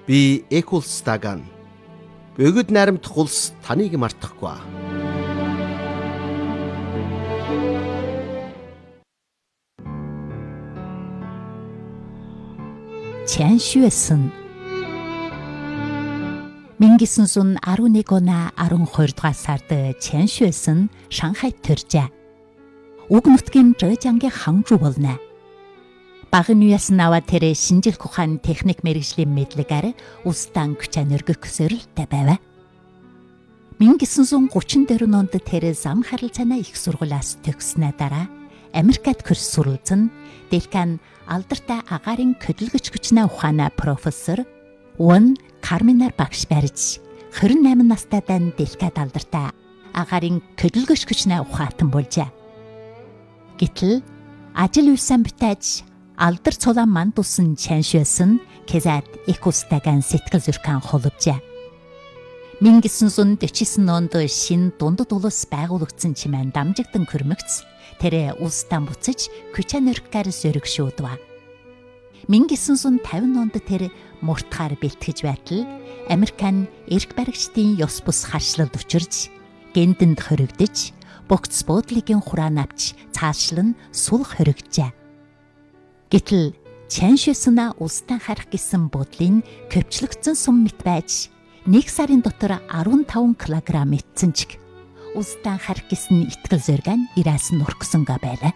Би Экулс Даган. Бөгөд найрамдах улс таныг мартахгүй. 前学生 Мингисүнсүн 11 оноо 12 дугаар сард Чэн Шуэсэн Шанхайд төржээ. Уг нутгийн Зhejiangгийн Ханчжу болно. Багын үеэс наваа тэр шинжлэх ухааны техник мэргэжлийн мэдлэгээр устан күчээр өргөх сөрөлтэй байв. 1934 онд тэр зам харилцааны их сургуулиас төгснөө дараа Америкт курс суралцсан Дэлкан алдартай агаарын хөдөлгөч хүчний ухааны профессор Вон Карминар багш барьж 28 настай дан Дэлкад алдартай агаарын хөдөлгөч хүчний ухаатан болжээ. Гэтэл ажил үйлсэн битэж алдар цулаан манд усан Чэн Шуэсэн Кезад Экулс Даган сэтгэл зүрхэн холбожээ. 1949 онд шин дундад улс байгуулагдсан чимээн дамжигдан хөрмөгц тэр улстай буцаж Күчэнэркээр сөрөгшөөдва. 1950 онд тэр муртахаар бэлтгэж байтал Американ эрх баригчдын ёс бус харшлалд учирж гэндэнд хоригдож богц буудлын хураан авч цаашлан сул хоригджээ. Гэтэл Чэн Шуэсэн улстай харах гэсэн бодлын көвчлөгдсөн сум мэт байж 1 сарын дотор 15 кг итсэн ч улстай харах гэсэн итгэл зориг нь ираас нурхсангаа байлаа.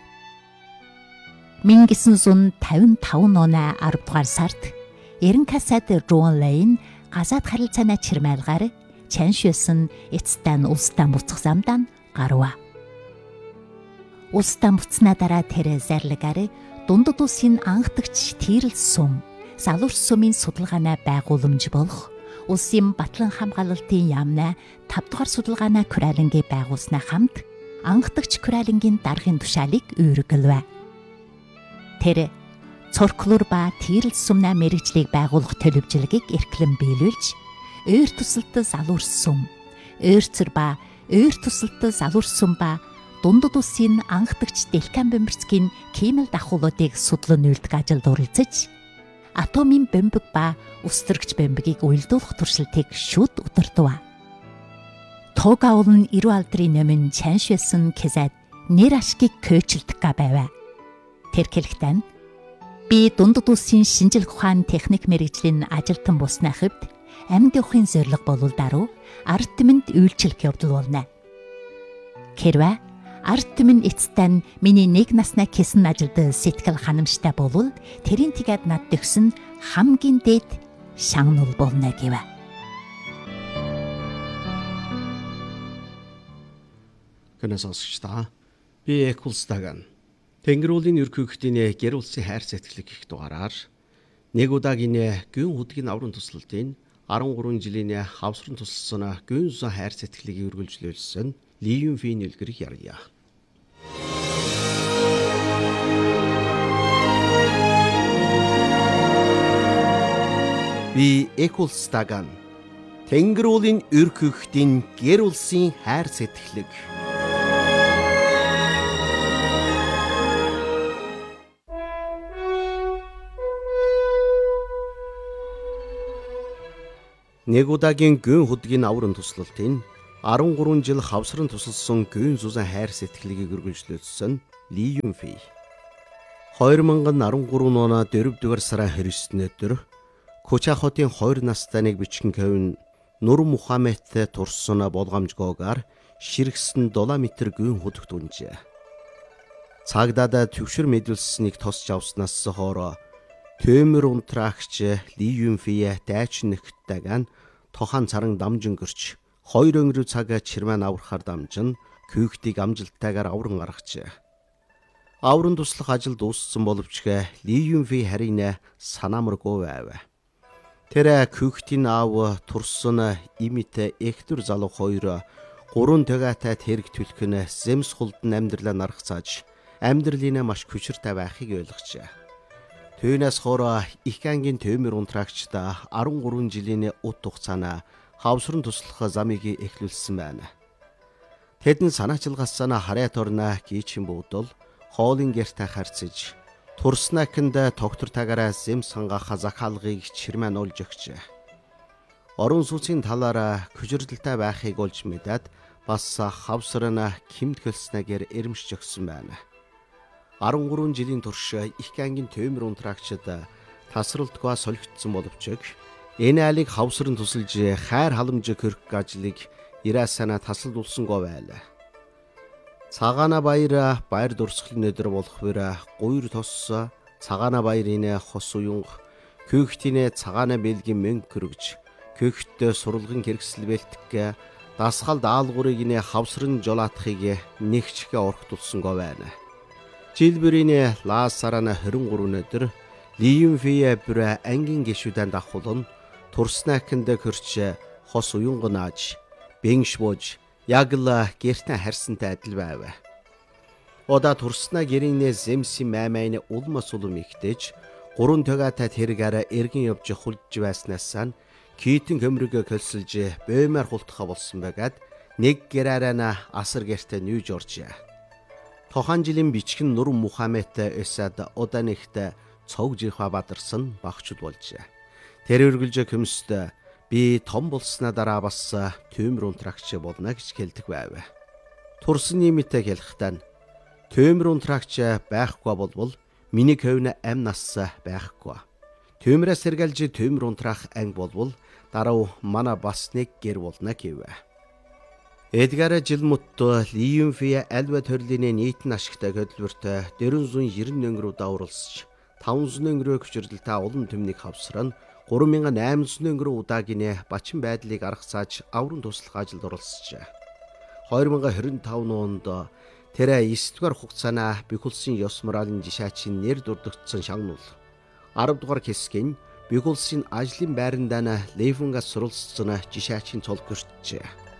1955 оны 10 дугаар сард Эренкасад Руан Лейн газаад харилцааны чирмайлгаар Чэн Шуэсэн эцтэн улстай буцах замдаа гарва. Улстай буцснаа дараа тэр зарлагаар дундад улсын анхдагч Тэрл сум, залуурс сумын судалгааны байгууламж болох улсын батлан хамгаалалтын яамнаа 5 дугаар судалгааны Куралингийн байгуулснаа хамт анхдагч Куралингийн даргын тушаалыг үүргэлвэ. Тэр цорклуур ба Тэрл сумна мэрэгжлийг байгуулах төлөвлөгийг эрхлэн биелүүлж, өөр тусалт залуурс сум, өөрцөр ба өөр тусалт залуурс сум ба дундад улсын анхдагч Дэлкан бомбицгийн кемэл дахуулуудыг судлан үйлдэх ажилд оролцож, атомын бомбиг ба устөрөгч бомбигийг уйлдуулах туршилтыг шүд удирдав. Тога олон 90 алдрын нэмэн Чэн Шуэсэн Кезад нэр ашгийг көөчлөдөх байв. Тэр хэлэхдээ би дундад улсын шинжлэх ухааны техник мэргэжлийн ажилтан бусны хэвд амьд явахын зорилго болвол даруй ард түмэнд үйлчлэх явдал болно. Хэрвээ ард түмэн эцтэн миний 1 насны кисэн ажилд сэтгэл ханамжтай болвол тэрийн тэгээд над төгсөн хамгийн дээд шагнал болно гэв. Гэнэсэсчта би Экулс Даган. Тэнгэрүүлийн ерөнхийлөгчдийн гэр улсын хайр сэтгэлэг гэх дугаараар нэг удаагийн гүн хөдгийн аврын туслалтын 13 жилийн хавсран тусалсан гүн зүүн хайр сэтгэлийг үргэлжлүүлсэн Ли Юнфийн нэлгэрийг ярья. Би Экулс Даган. Тэнгэрүүлийн ерөнхийлөгчдийн гэр улсын хайр сэтгэлэг. Нэг удаагийн гүн хөдгийн аврын туслалтын 13 жил хавсран тусалсан гүн зүүн хайр сэтгэлийг үргэлжлүүлсэн Ли Юнфи 2013 оны 4 дугаар сарын 29-нд Куча хотын 2 настай нэг бичгэн кавин Нур Мухаммедтэй турсан болгоомжгоогоор ширгсэн 7 метр гүн хөдөгт унжээ. Цагдаа төвшөр мэдүүлсэнийг тосч авснаас хойш Төмөр унтраагч Ли Юнфи дайчнэгттэйгэн тохан царан дамжин гэрч 2 өнгөрөв цаг чирмэн аврахаар дамжин күйхтийг амжилттайгаар авран гаргажээ. Аврын туслах ажил дууссан боловч Ли Юнфи харин санаамаргүй байв. Тэр күйхтийн аав турсан имит Эктүр залуу 2 3 төгөөтэй тэрэг түлхэн зэмс хулдан амьдралаа наргацааж амьдралын маш хүчиртэй байхыг ойлгожээ. Түүнээс хойш их ангийн Төмөр унтраагчдаа 13 жилийн ут хугацаанд хавсран туслах замыг эхлүүлсэн байна. Тэдэн санаачилгаасаа харьяат орно гीчин буудал хоолын гэртэ харцаж турснакнд тогтортаагаараа зэм сангаах захаалгыг чирмэн олж өгч орон сууцын талаараа хөжөрлөлтэй байхыг олж мэдээд бас хавсрана кимтгэлснэгээр эрэмшж өгсөн байна. 13 жилийн турш их ангийн төмөр унтраагчид тасралтгүй солигдсон боловч энэ айлыг хавсран тусалж хайр халамж хөрөх ажлыг ирээсана тасалдуулсангүй байлаа. Цагаана баяр баяр дурсгалын өдөр болохоор гуйр тос цагаана баярын хос уянг көөхтийн цагаана бэлгийн мөнгө хөргөж көөхтөө сурлагын хэрэгсэл бэлтгэх дасгал даалгаврыг хавсран жолоотхыг нэгчгэ орхитулсангүй байна. Жилбэрийн лаасарана 23 өдөр Лиюнфие бүр ангийн гişүдэн давхулан турснакэнд хөрч хос уянгнааж бэнш бууж яг л гэртэн харьсантай адил байв. Ода турснаа гэрийнэ зэмси маймайны улмас улам ихтэж 3 төгатай тэргээр эргэн явж хулж байснаас китэн хөмрөгө көлсөлж бөөмөр хултхаа болсон байгаад нэг гэраараа асар гэртэ нүүж оржээ. Тохан жилийн бичгэн Нур Мухаммед эсад оданихт цог жихва бадарсан багчуд болжээ. Тэр өргөлж көмөст би том болсноо дараа бас төмөр унтрагч болно гэж хэлдэг байв. Турсан нэмитэ хэлэхдээ төмөр унтрагч байхгүй болвол миний хөвнө ам нас байхгүй. Төмрөөс сэргэлж төмөр унтрах анги болвол дараа мана бас нэг гэр болно гэв. Эдгар жилмутто Лиюнфие альва төрлийн нийтэн ашигтай хөдөлмөртэй 490 өнгөрөө уралсж 500 өнгөрөө хүчрэлтэй улам төмнийг хавсран 3800 өнгөрөө удаагийн бачин байдлыг аргасааж аврын туслах ажилд оролцжээ. 2025 онд тэр 9-р хугацаана Бихулсын ёс моралын жишээчин нэр дурдгдсан шагнуул 10 дугаар хэсгийн Бихулсын ажлын байрандаа Лейфунгаас суралцсан жишээчин цол гэрчээ.